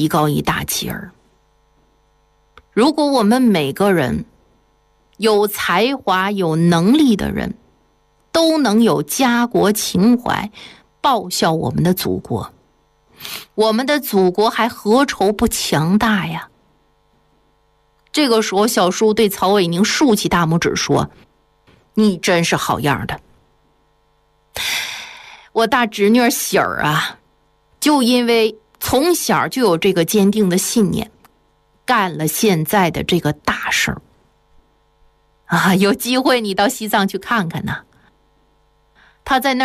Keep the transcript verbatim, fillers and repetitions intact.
提高一大截儿。如果我们每个人有才华有能力的人都能有家国情怀，报效我们的祖国，我们的祖国还何愁不强大呀？这个时候小叔对曹伟宁竖起大拇指说，你真是好样的。我大侄女喜儿啊，就因为从小就有这个坚定的信念，干了现在的这个大事儿啊！有机会你到西藏去看看呐，他在那